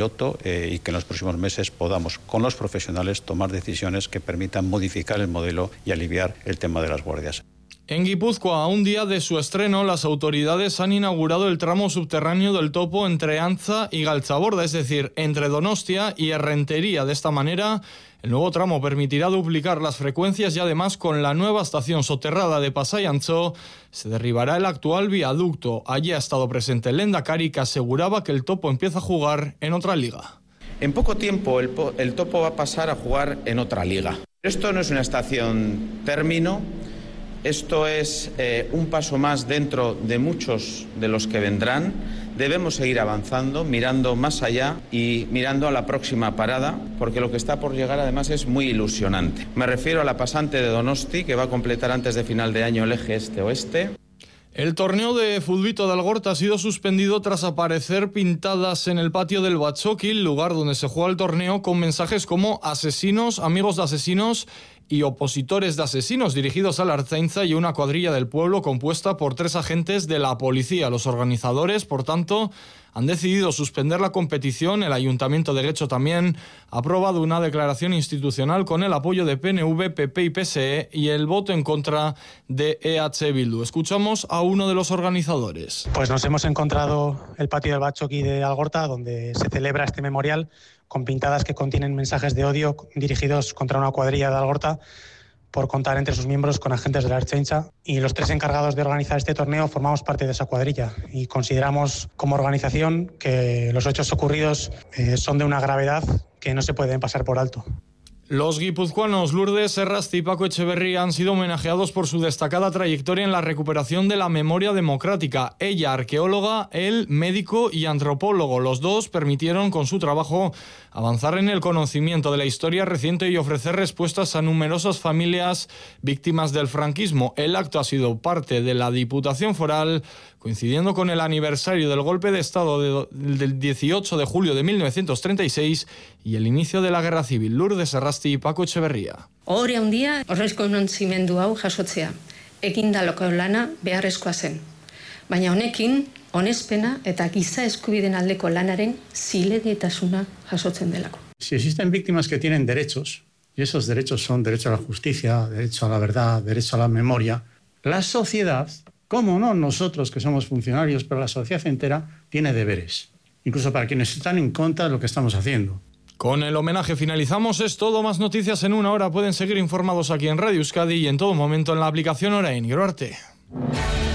piloto y que en los próximos meses podamos, con los profesionales, tomar decisiones que permitan modificar el modelo y aliviar el tema de las guardias. En Guipúzcoa, a un día de su estreno, las autoridades han inaugurado el tramo subterráneo del Topo entre Antza y Galtzaborda, es decir, entre Donostia y Errentería. De esta manera, el nuevo tramo permitirá duplicar las frecuencias y además con la nueva estación soterrada de Pasai Antxo se derribará el actual viaducto. Allí ha estado presente el Lehendakari, que aseguraba que el Topo empieza a jugar en otra liga. En poco tiempo el Topo va a pasar a jugar en otra liga. Esto no es una estación término. Esto es un paso más dentro de muchos de los que vendrán. Debemos seguir avanzando, mirando más allá y mirando a la próxima parada, porque lo que está por llegar además es muy ilusionante. Me refiero a la pasante de Donosti, que va a completar antes de final de año el eje este-oeste. El torneo de futbito de Algorta ha sido suspendido tras aparecer pintadas en el patio del Batzoki, lugar donde se juega el torneo, con mensajes como asesinos, amigos de asesinos y opositores de asesinos, dirigidos a la Ertzaintza y una cuadrilla del pueblo compuesta por 3 agentes de la policía. Los organizadores, por tanto, han decidido suspender la competición. El Ayuntamiento de Getxo también ha aprobado una declaración institucional con el apoyo de PNV, PP y PSE y el voto en contra de EH Bildu. Escuchamos a uno de los organizadores. Pues nos hemos encontrado el patio del Batzoki de Algorta, donde se celebra este memorial, con pintadas que contienen mensajes de odio dirigidos contra una cuadrilla de Algorta por contar entre sus miembros con agentes de la Ertzaintza. Y los 3 encargados de organizar este torneo formamos parte de esa cuadrilla y consideramos como organización que los hechos ocurridos son de una gravedad que no se pueden pasar por alto. Los guipuzcoanos Lourdes Errasti y Paco Echeverría han sido homenajeados por su destacada trayectoria en la recuperación de la memoria democrática. Ella, arqueóloga, él, médico y antropólogo. Los dos permitieron con su trabajo avanzar en el conocimiento de la historia reciente y ofrecer respuestas a numerosas familias víctimas del franquismo. El acto ha sido parte de la Diputación Foral, coincidiendo con el aniversario del golpe de Estado del 18 de julio de 1936 y el inicio de la Guerra Civil. Lourdes Errasti y Paco Echeverría. Ohore handia horrezkontzimendu hau jasotzea. Ekindaloko lana beharrezkoa zen. Baina honekin, onespena eta giza eskubideen aldeko lanaren zilegitasuna jasotzen delako. Si existen víctimas que tienen derechos, y esos derechos son derecho a la justicia, derecho a la verdad, derecho a la memoria, la sociedad, cómo no nosotros que somos funcionarios, pero la sociedad entera tiene deberes, incluso para quienes están en contra de lo que estamos haciendo. Con el homenaje finalizamos. Es todo. Más noticias en una hora. Pueden seguir informados aquí en Radio Euskadi y en todo momento en la aplicación Orain. Gero arte.